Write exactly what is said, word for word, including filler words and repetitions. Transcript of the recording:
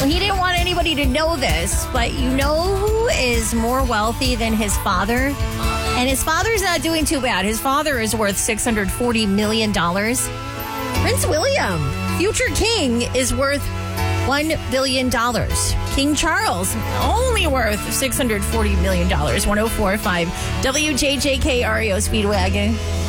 he didn't want anybody to know this, but you know who is more wealthy than his father? And his father's not doing too bad. His father is worth six hundred forty million dollars. Prince William, future king, is worth one billion dollars. King Charles, only worth six hundred forty million dollars. one oh four point five W J J K R E O Speedwagon.